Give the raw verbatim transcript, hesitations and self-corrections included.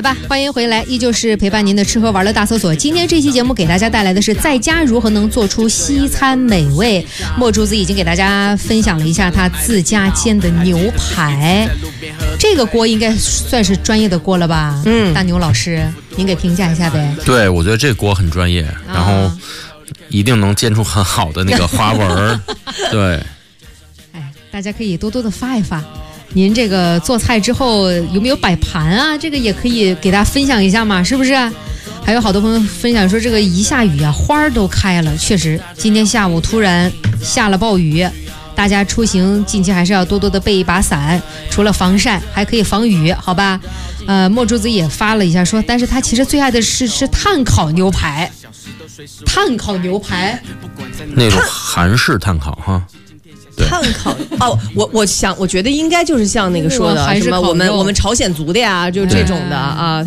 吧，欢迎回来，依旧是陪伴您的吃喝玩乐大搜索。今天这期节目给大家带来的是在家如何能做出西餐美味。墨珠子已经给大家分享了一下他自家煎的牛排，这个锅应该算是专业的锅了吧？嗯，大牛老师，您给评价一下呗。 对，我觉得这锅很专业，然后一定能煎出很好的那个花纹。对， 哎，大家可以多多的发一发。您这个做菜之后有没有摆盘啊？这个也可以给大家分享一下嘛，是不是？还有好多朋友分享说，这个一下雨啊，花儿都开了。确实，今天下午突然下了暴雨，大家出行近期还是要多多的备一把伞，除了防晒，还可以防雨，好吧？呃，墨珠子也发了一下说，但是他其实最爱的是吃炭烤牛排，炭烤牛排， 那种韩式炭烤哈。 炭烤哦，我我想，我觉得应该就是像那个说的什么，我们我们朝鲜族的呀，就这种的啊。